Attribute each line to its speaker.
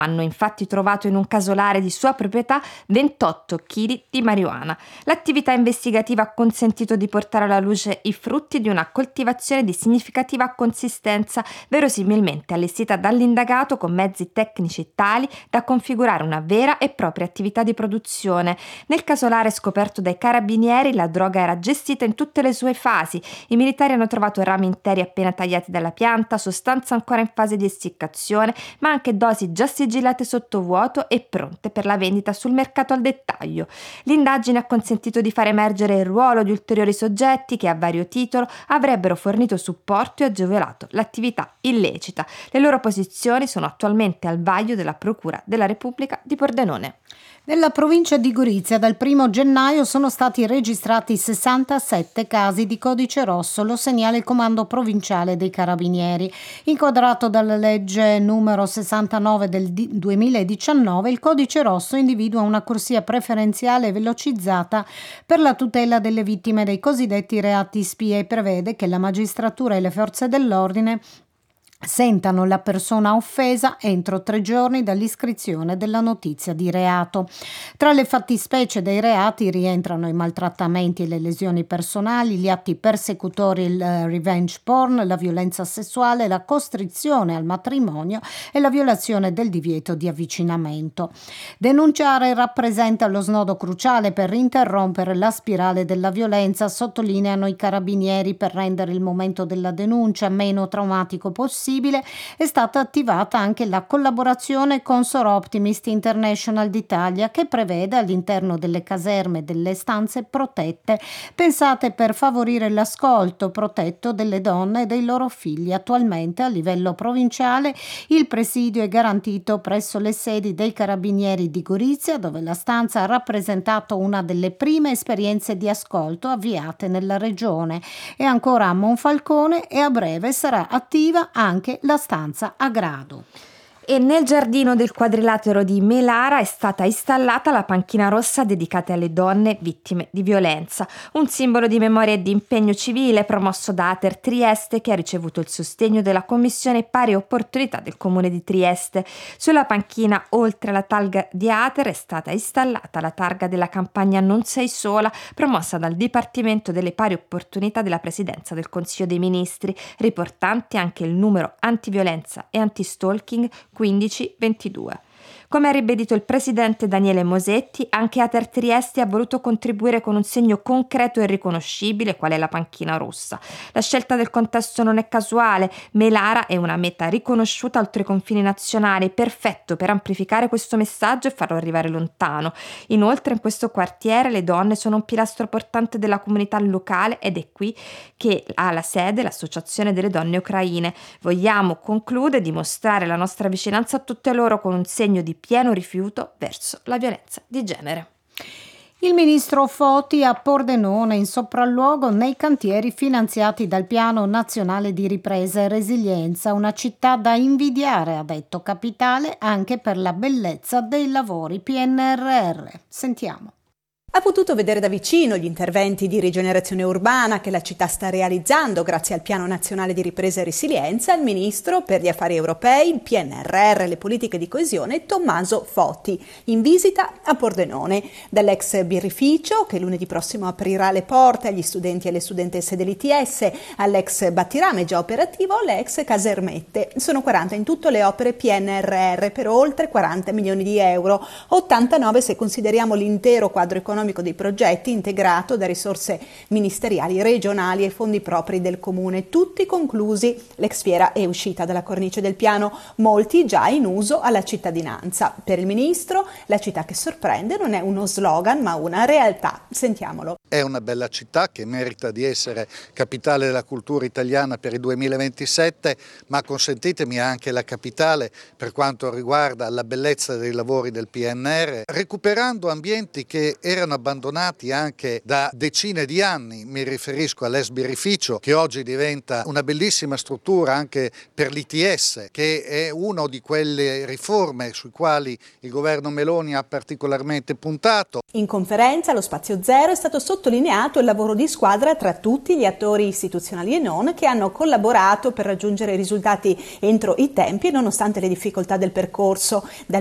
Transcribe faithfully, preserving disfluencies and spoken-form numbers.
Speaker 1: Hanno infatti trovato in un casolare di sua proprietà ventotto chili di marijuana. L'attività investigativa ha consentito di portare alla luce i frutti di una coltivazione di significativa consistenza, verosimilmente allestita dall'indagato con mezzi tecnici tali da configurare una vera e propria attività di produzione. Nel casolare scoperto dai carabinieri la droga era gestita in tutte le sue fasi. I militari hanno trovato rami interi appena tagliati dalla pianta, sostanza ancora in fase di essiccazione, ma anche dosi già sigillate sottovuoto e pronte per la vendita sul mercato al dettaglio. L'indagine ha consentito di far emergere il ruolo di ulteriori soggetti che a vario titolo avrebbero fornito supporto e agevolato l'attività illecita. Le loro posizioni sono attualmente al vaglio della Procura della Repubblica di Pordenone.
Speaker 2: Nella provincia di Gorizia dal primo gennaio sono stati registrati sessantasette casi di codice rosso, lo segnala il Comando Provinciale dei Carabinieri. Inquadrato dalla legge numero sessantanove del duemiladiciannove, il codice rosso individua una corsia preferenziale velocizzata per la tutela delle vittime dei cosiddetti reati spia e prevede che la magistratura e le forze dell'ordine sentano la persona offesa entro tre giorni dall'iscrizione della notizia di reato. Tra le fattispecie dei reati rientrano i maltrattamenti e le lesioni personali, gli atti persecutori, il revenge porn, la violenza sessuale, la costrizione al matrimonio e la violazione del divieto di avvicinamento. Denunciare rappresenta lo snodo cruciale per interrompere la spirale della violenza, sottolineano i carabinieri. Per rendere il momento della denuncia meno traumatico possibile è stata attivata anche la collaborazione con Sor Optimist International d'Italia, che prevede all'interno delle caserme delle stanze protette pensate per favorire l'ascolto protetto delle donne e dei loro figli. Attualmente a livello provinciale il presidio è garantito presso le sedi dei Carabinieri di Gorizia, dove la stanza ha rappresentato una delle prime esperienze di ascolto avviate nella regione, e ancora a Monfalcone e a breve sarà attiva anche la stanza a Grado.
Speaker 1: E nel giardino del quadrilatero di Melara è stata installata la panchina rossa dedicata alle donne vittime di violenza, un simbolo di memoria e di impegno civile promosso da Ater Trieste, che ha ricevuto il sostegno della Commissione Pari Opportunità del Comune di Trieste. Sulla panchina, oltre alla targa di Ater, è stata installata la targa della campagna Non sei sola, promossa dal Dipartimento delle Pari Opportunità della Presidenza del Consiglio dei Ministri, riportanti anche il numero antiviolenza e antistalking quindici ventidue. Come ha ribadito il presidente Daniele Mosetti, anche Ater Trieste ha voluto contribuire con un segno concreto e riconoscibile, qual è la panchina rossa. La scelta del contesto non è casuale. Melara è una meta riconosciuta oltre i confini nazionali, perfetto per amplificare questo messaggio e farlo arrivare lontano. Inoltre, in questo quartiere le donne sono un pilastro portante della comunità locale ed è qui che ha la sede l'Associazione delle Donne Ucraine. Vogliamo, conclude, dimostrare la nostra vicinanza a tutte loro con un segno di pieno rifiuto verso la violenza di genere.
Speaker 2: Il ministro Foti a Pordenone in sopralluogo nei cantieri finanziati dal Piano Nazionale di Ripresa e Resilienza, una città da invidiare, ha detto, capitale anche per la bellezza dei lavori P N R R. Sentiamo.
Speaker 3: Ha potuto vedere da vicino gli interventi di rigenerazione urbana che la città sta realizzando grazie al Piano Nazionale di Ripresa e Resilienza il ministro per gli affari europei, il P N R R e le politiche di coesione Tommaso Foti, in visita a Pordenone. Dall'ex birrificio, che lunedì prossimo aprirà le porte agli studenti e alle studentesse dell'I T S, all'ex battirame già operativo, alle ex casermette. Sono quaranta in tutto le opere P N R R per oltre quaranta milioni di euro, ottantanove se consideriamo l'intero quadro economico dei progetti integrato da risorse ministeriali, regionali e fondi propri del comune, tutti conclusi. L'ex fiera è uscita dalla cornice del piano, molti già in uso alla cittadinanza. Per il ministro la città che sorprende non è uno slogan ma una realtà. Sentiamolo.
Speaker 4: È una bella città che merita di essere capitale della cultura italiana per il duemilaventisette, ma consentitemi anche la capitale per quanto riguarda la bellezza dei lavori del P N R R, recuperando ambienti che erano erano abbandonati anche da decine di anni. Mi riferisco all'ex birrificio, che oggi diventa una bellissima struttura anche per l'I T S, che è una di quelle riforme sui quali il governo Meloni ha particolarmente puntato.
Speaker 3: In conferenza allo Spazio Zero è stato sottolineato il lavoro di squadra tra tutti gli attori istituzionali e non che hanno collaborato per raggiungere risultati entro i tempi e nonostante le difficoltà del percorso. Dal